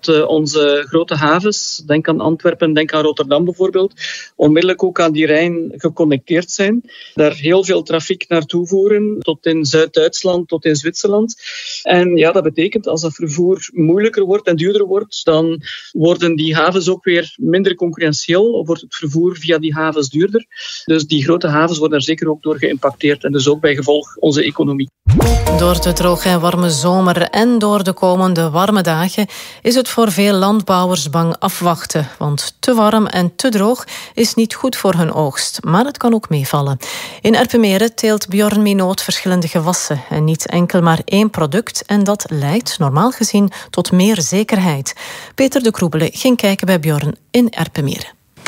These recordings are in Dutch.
onze grote havens, denk aan Antwerpen, denk aan Rotterdam bijvoorbeeld, onmiddellijk ook aan die Rijn geconnecteerd zijn. Daar heel veel trafiek naartoe voeren, tot in Zuid-Duitsland, tot in Zwitserland. En ja, dat betekent als dat vervoer moeilijker wordt en duurder wordt, dan worden die havens ook weer minder concurrentieel, of wordt het vervoer via die havens duurder. Dus die grote havens worden er zeker ook door geïmpacteerd en dus ook bij gevolg onze economie. Door de droge en warme zomer en door de komende warme dagen is het voor veel landbouwers bang afwachten. Want te warm en te droog is niet goed voor hun oogst. Maar het kan ook meevallen. In Erpenmeren teelt Bjorn Minoot verschillende gewassen. En niet enkel maar één product. En dat leidt, normaal gezien, tot meer zekerheid. Peter de Kroebele ging kijken bij Bjorn in Erpenmeren.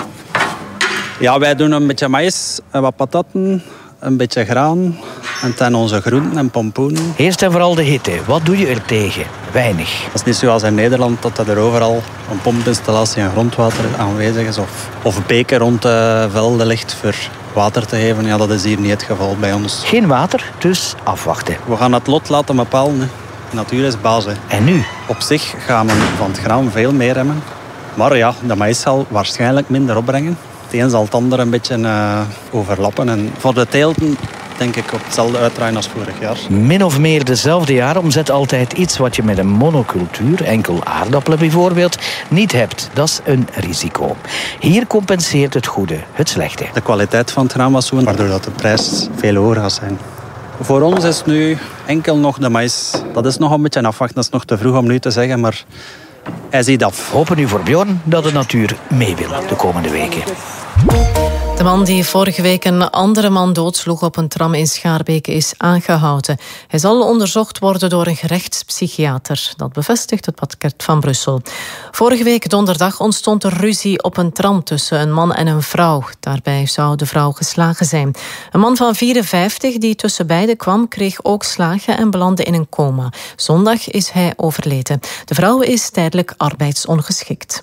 Ja, wij doen een beetje maïs en wat patatten, een beetje graan en dan onze groenten en pompoenen. Eerst en vooral de hitte. Wat doe je er tegen? Weinig. Het is niet zoals in Nederland dat er overal een pompinstallatie en grondwater aanwezig is of beken rond de velden ligt voor water te geven. Ja, dat is hier niet het geval bij ons. Geen water, dus afwachten. We gaan het lot laten bepalen. Hè. De natuur is baas. Hè. En nu? Op zich gaan we van het graan veel meer remmen. Maar ja, de maïs zal waarschijnlijk minder opbrengen. Het een zal het ander een beetje overlappen. En voor de teelten denk ik op hetzelfde uitdraaien als vorig jaar. Min of meer dezelfde jaaromzet, altijd iets wat je met een monocultuur, enkel aardappelen bijvoorbeeld, niet hebt. Dat is een risico. Hier compenseert het goede het slechte. De kwaliteit van het graan was zo, waardoor dat de prijs veel hoger gaat zijn. Voor ons is nu enkel nog de maïs. Dat is nog een beetje afwachten. Dat is nog te vroeg om nu te zeggen, maar hij ziet af. Hopen nu voor Bjorn dat de natuur mee wil de komende weken. De man die vorige week een andere man doodsloeg op een tram in Schaarbeke is aangehouden. Hij zal onderzocht worden door een gerechtspsychiater. Dat bevestigt het parket van Brussel. Vorige week donderdag ontstond er ruzie op een tram tussen een man en een vrouw. Daarbij zou de vrouw geslagen zijn. Een man van 54 die tussen beiden kwam, kreeg ook slagen en belandde in een coma. Zondag is hij overleden. De vrouw is tijdelijk arbeidsongeschikt.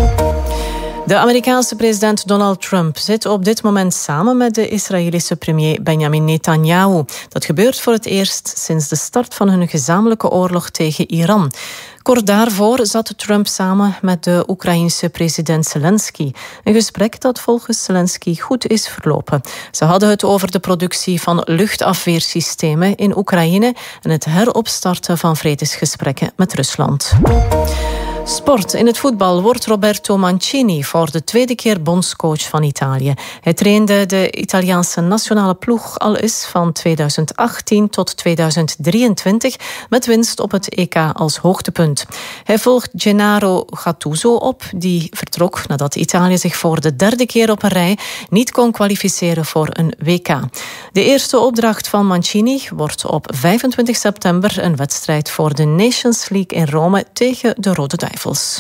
De Amerikaanse president Donald Trump zit op dit moment samen met de Israëlische premier Benjamin Netanyahu. Dat gebeurt voor het eerst sinds de start van hun gezamenlijke oorlog tegen Iran. Kort daarvoor zat Trump samen met de Oekraïense president Zelensky. Een gesprek dat volgens Zelensky goed is verlopen. Ze hadden het over de productie van luchtafweersystemen in Oekraïne en het heropstarten van vredesgesprekken met Rusland. Sport. In het voetbal wordt Roberto Mancini voor de tweede keer bondscoach van Italië. Hij trainde de Italiaanse nationale ploeg al eens van 2018 tot 2023 met winst op het EK als hoogtepunt. Hij volgt Gennaro Gattuso op, die vertrok nadat Italië zich voor de derde keer op een rij niet kon kwalificeren voor een WK. De eerste opdracht van Mancini wordt op 25 september een wedstrijd voor de Nations League in Rome tegen de Rode Duivels.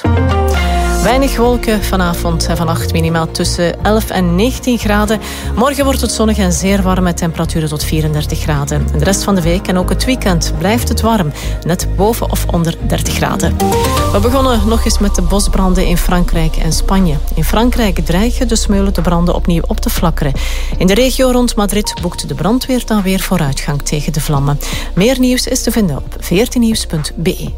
Weinig wolken vanavond en vannacht, minimaal tussen 11 en 19 graden. Morgen wordt het zonnig en zeer warm met temperaturen tot 34 graden. En de rest van de week en ook het weekend blijft het warm, net boven of onder 30 graden. We begonnen nog eens met de bosbranden in Frankrijk en Spanje. In Frankrijk dreigen de smeulende branden opnieuw op te flakkeren. In de regio rond Madrid boekt de brandweer dan weer vooruitgang tegen de vlammen. Meer nieuws is te vinden op 14nieuws.be.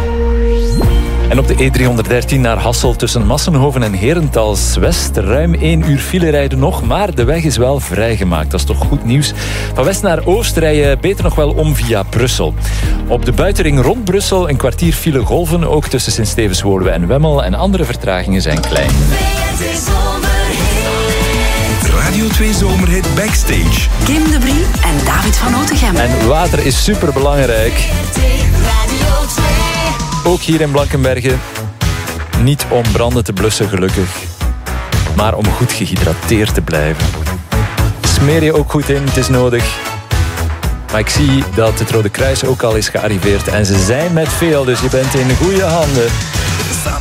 En op de E313 naar Hasselt tussen Massenhoven en Herentals-West. Ruim 1 uur file rijden nog, maar de weg is wel vrijgemaakt. Dat is toch goed nieuws. Van west naar oost rij je beter nog wel om via Brussel. Op de buitenring rond Brussel een kwartier file golven. Ook tussen Sint-Stevens-Woluwe en Wemmel. En andere vertragingen zijn klein. Radio 2 Zomerhit Backstage. Kim de Brie en David van Otegem. En water is superbelangrijk. Ook hier in Blankenberge. Niet om branden te blussen, gelukkig. Maar om goed gehydrateerd te blijven. Smeer je ook goed in, het is nodig. Maar ik zie dat het Rode Kruis ook al is gearriveerd. En ze zijn met veel, dus je bent in goede handen.